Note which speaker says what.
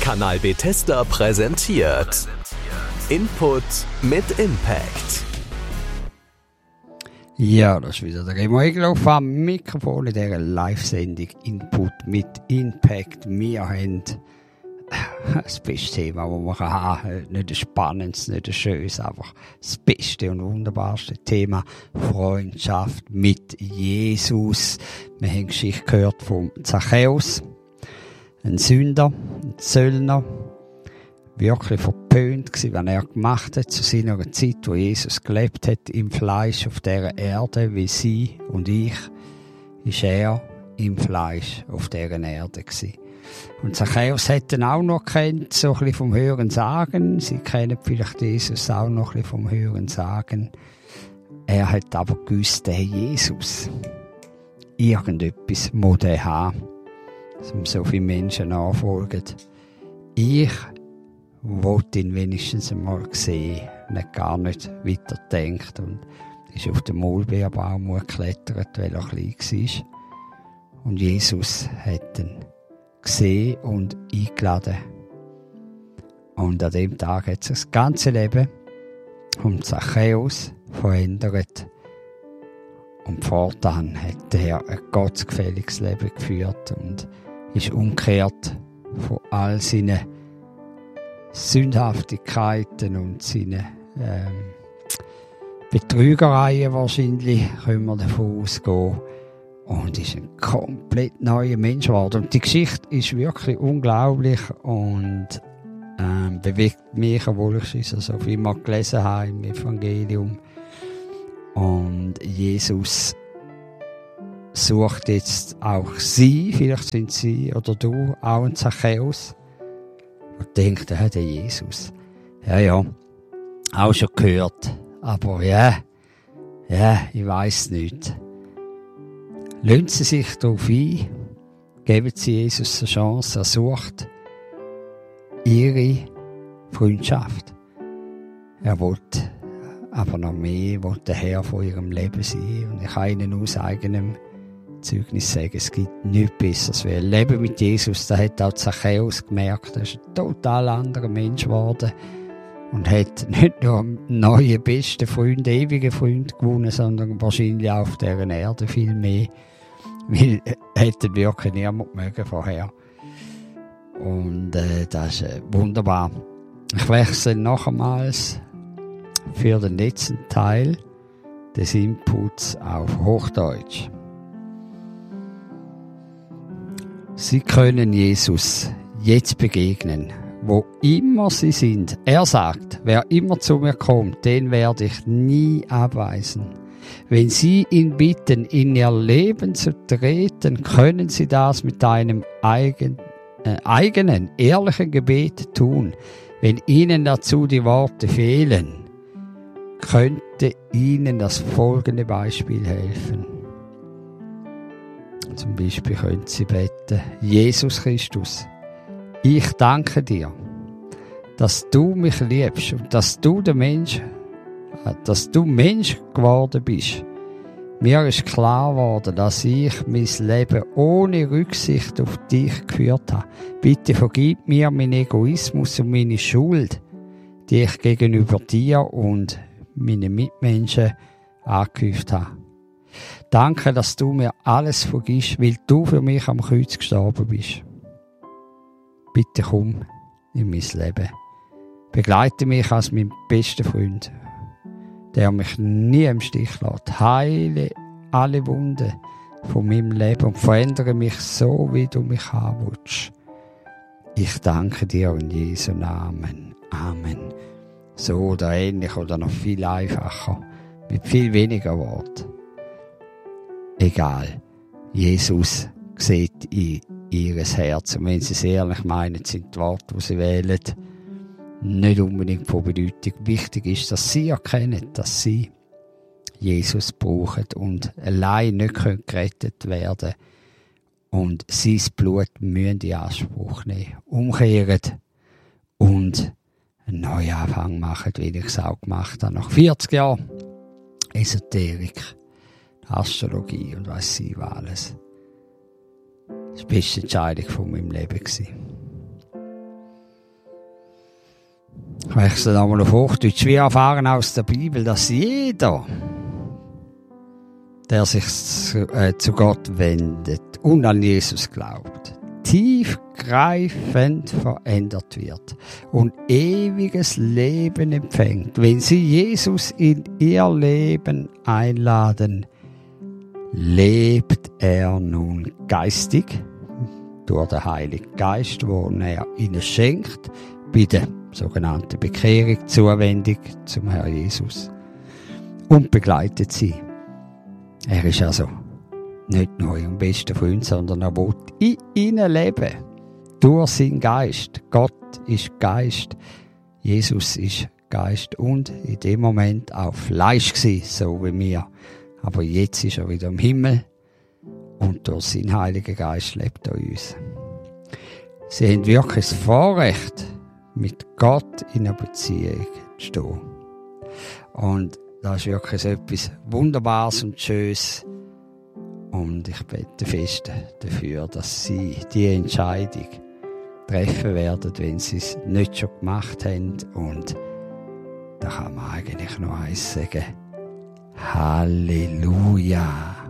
Speaker 1: Kanal Bethesda präsentiert Input mit Impact.
Speaker 2: Ja, das ist wieder der Remo Egloff am Mikrofon in dieser Live-Sendung Input mit Impact. Wir haben das beste Thema, das man haben kann. Nicht ein spannendes, nicht ein schönes, einfach das beste und wunderbarste Thema. Freundschaft mit Jesus. Wir haben Geschichte gehört von Zachäus. Ein Sünder, ein Zöllner. Wirklich verpönt gewesen, was er gemacht hat zu seiner Zeit, wo Jesus gelebt hat, im Fleisch auf dieser Erde, wie sie und ich, ist er im Fleisch auf dieser Erde gewesen. Und Zachäus hat ihn auch noch kennt, so ein bisschen vom Hören sagen. Sie kennen vielleicht Jesus auch noch ein bisschen vom Hören sagen. Er hat aber gewusst, der Jesus, irgendetwas muss er haben, dass ihm so viele Menschen nachfolgen. Ich wollte ihn wenigstens einmal sehen, nicht gar nicht weiterdenkt und ist auf den Maulbeerbaum geklettert, weil er klein war. Und Jesus hat ihn gesehen und eingeladen. Und an dem Tag hat sich das ganze Leben um Zachäus verändert. Und fortan hat er ein gottgefälliges Leben geführt und ist umgekehrt von all seinen Sündhaftigkeiten und seine Betrügereien wahrscheinlich, können wir davon ausgehen. Und ist ein komplett neuer Mensch geworden. Und die Geschichte ist wirklich unglaublich und bewegt mich, obwohl ich es so viel mal gelesen habe im Evangelium. Und Jesus sucht jetzt auch sie, vielleicht sind sie oder du auch ein Zachäus. Und denkt, der Jesus. Ja, auch schon gehört. Aber ja, ich weiss nicht. Lassen Sie sich darauf ein, geben Sie Jesus eine Chance, er sucht Ihre Freundschaft. Er will aber noch mehr, will der Herr von Ihrem Leben sein. Und ich kann Ihnen aus eigenem Zeugnis sagen, es gibt nichts Besseres. Weil Leben mit Jesus, da hat auch Zachäus gemerkt, er ist ein total anderer Mensch geworden und hat nicht nur einen neuen, besten Freund, ewigen Freund gewonnen, sondern wahrscheinlich auch auf dieser Erde viel mehr. Weil hätte wirklich niemand mögen vorher. Und das ist wunderbar. Ich wechsle noch einmal für den letzten Teil des Inputs auf Hochdeutsch. Sie können Jesus jetzt begegnen, wo immer Sie sind. Er sagt, wer immer zu mir kommt, den werde ich nie abweisen. Wenn Sie ihn bitten, in Ihr Leben zu treten, können Sie das mit einem eigenen, ehrlichen Gebet tun. Wenn Ihnen dazu die Worte fehlen, könnte Ihnen das folgende Beispiel helfen. Zum Beispiel können Sie beten: Jesus Christus, ich danke dir, dass du mich liebst und dass du Mensch geworden bist. Mir ist klar geworden, dass ich mein Leben ohne Rücksicht auf dich geführt habe. Bitte vergib mir meinen Egoismus und meine Schuld, die ich gegenüber dir und meinen Mitmenschen angehäuft habe. Danke, dass du mir alles vergisst, weil du für mich am Kreuz gestorben bist. Bitte komm in mein Leben. Begleite mich als mein bester Freund, der mich nie im Stich lässt. Heile alle Wunden von meinem Leben und verändere mich so, wie du mich haben willst. Ich danke dir in Jesu Namen. Amen. So oder ähnlich oder noch viel einfacher, mit viel weniger Worten. Egal. Jesus sieht in ihres Herz. Und wenn sie es ehrlich meinen, sind die Worte, die sie wählen, nicht unbedingt von Bedeutung. Wichtig ist, dass sie erkennen, dass sie Jesus brauchen und allein nicht gerettet werden und sein Blut müssen in Anspruch nehmen. Umkehren und einen Neuanfang machen, wie ich es auch gemacht habe. Nach 40 Jahren Esoterik, Astrologie und weiss ich was alles. Das war die beste Entscheidung von meinem Leben. Ich wechsle nochmal auf Hochdeutsch. Wir erfahren aus der Bibel, dass jeder, der sich zu Gott wendet und an Jesus glaubt, tiefgreifend verändert wird und ewiges Leben empfängt, wenn sie Jesus in ihr Leben einladen. Lebt er nun geistig durch den Heiligen Geist, den er ihnen schenkt, bei der sogenannten Bekehrung, Zuwendung zum Herrn Jesus, und begleitet sie. Er ist also nicht nur im besten Freund, sondern er will in ihnen leben, durch seinen Geist. Gott ist Geist, Jesus ist Geist und in dem Moment auch Fleisch gewesen, so wie wir. Aber jetzt ist er wieder im Himmel und durch seinen Heiligen Geist lebt er in uns. Sie haben wirklich das Vorrecht, mit Gott in einer Beziehung zu stehen. Und das ist wirklich etwas Wunderbares und Schönes. Und ich bete fest dafür, dass Sie die Entscheidung treffen werden, wenn Sie es nicht schon gemacht haben. Und da kann man eigentlich nur eins sagen: Halleluja!